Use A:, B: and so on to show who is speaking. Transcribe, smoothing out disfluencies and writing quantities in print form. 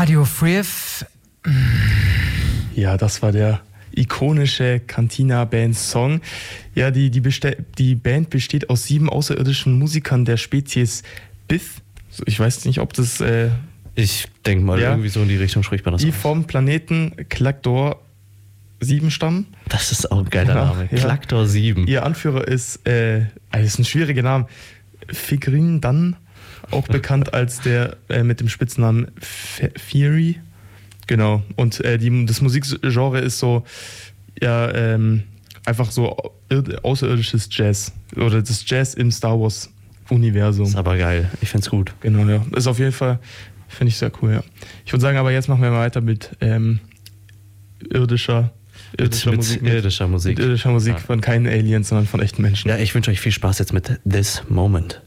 A: Radio Frith.
B: Ja, das war der ikonische Cantina Band Song. Ja, die Band besteht aus 7 außerirdischen Musikern der Spezies Bith. Ich weiß nicht, ob das...
C: ich denke mal, irgendwie so in die Richtung spricht man das
B: die
C: aus.
B: vom Planeten Klaktor 7 stammen.
C: Das ist auch ein geiler Name.
B: Ja.
C: Klaktor 7.
B: Ihr Anführer ist ist ein schwieriger Name. Figrin Dunn, auch bekannt als der mit dem Spitznamen Fury. Genau. Und das Musikgenre ist so, ja, einfach so außerirdisches Jazz. Oder das Jazz im Star Wars Universum.
C: Ist aber geil. Ich find's gut.
B: Genau, ja. Ist auf jeden Fall, finde ich sehr cool, ja. Ich würde sagen, aber jetzt machen wir weiter mit irdischer Musik.
C: Mit irdischer Musik
B: von keinen Aliens, sondern von echten Menschen.
C: Ja, ich wünsche euch viel Spaß jetzt mit This Moment.